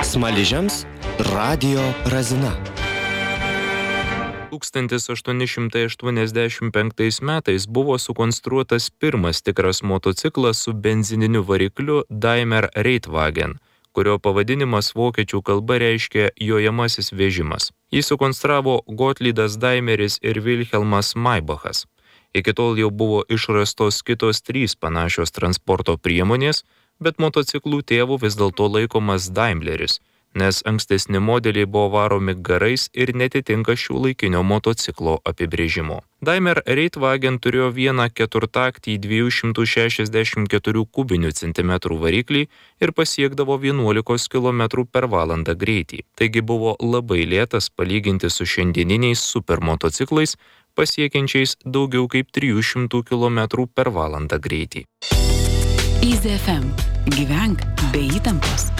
Smaližiams radijo razina. 1885 metais buvo sukonstruotas pirmas tikras motociklas su benzininiu varikliu Daimler Reitwagen, kurio pavadinimas vokiečių kalba reiškia jojamasis vežimas. Jį sukonstravo Gottlydas Daimleris ir Wilhelmas Maybachas. Iki tol jau buvo išrastos kitos 3 panašios transporto priemonės, bet motociklų tėvu vis dėlto laikomas Daimleris, nes ankstesni modeliai buvo varomi garais ir netitinka šiuolaikinio motociklo apibrėžimo. Daimler Reitwagen turėjo vieną 4-taktį 264 kubinių centimetrų variklį ir pasiekdavo 11 km/h greitį. Taigi buvo labai lėtas palyginti su šiandieniniais supermotociklais, pasiekiančiais daugiau kaip 300 km/h greitį. Easy FM. Gyvenk be įtampos.